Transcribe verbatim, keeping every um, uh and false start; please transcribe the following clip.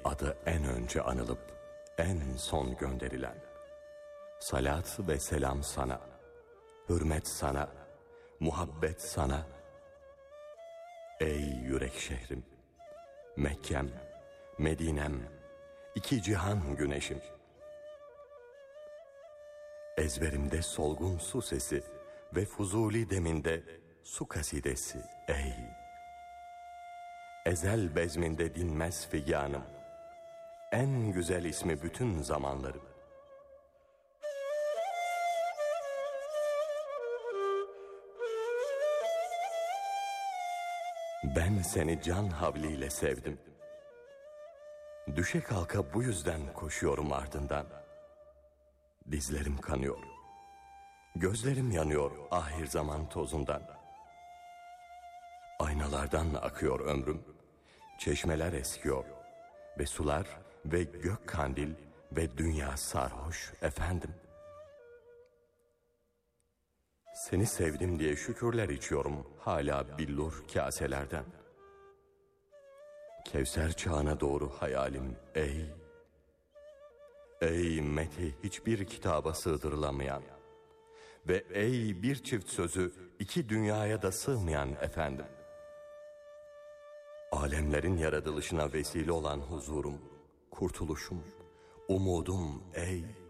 adı en önce anılıp en son gönderilen. Salat ve selam sana, hürmet sana, muhabbet sana. Ey yürek şehrim, Mekkem, Medinem, iki cihan güneşim. Ezberimde solgun su sesi ve Fuzuli deminde su kasidesi ey. Ezel bezminde dinmez figanım, en güzel ismi bütün zamanlarım. Ben seni can havliyle sevdim. Düşe kalka bu yüzden koşuyorum ardından. Dizlerim kanıyor, gözlerim yanıyor ahir zaman tozundan. Aynalardan akıyor ömrüm, çeşmeler eskiyor ve sular ve gök kandil ve dünya sarhoş efendim. Seni sevdim diye şükürler içiyorum hala billur kaselerden. Kevser çağına doğru hayalim ey. Ey methi hiçbir kitaba sığdırılamayan ve ey bir çift sözü iki dünyaya da sığmayan efendim. Alemlerin yaratılışına vesile olan huzurum, kurtuluşum, umudum ey.